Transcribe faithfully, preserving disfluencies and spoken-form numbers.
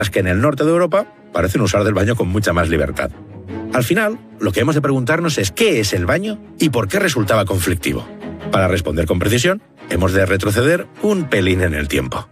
que en el norte de Europa parecen usar del baño con mucha más libertad. Al final, lo que hemos de preguntarnos es qué es el baño y por qué resultaba conflictivo. Para responder con precisión, hemos de retroceder un pelín en el tiempo.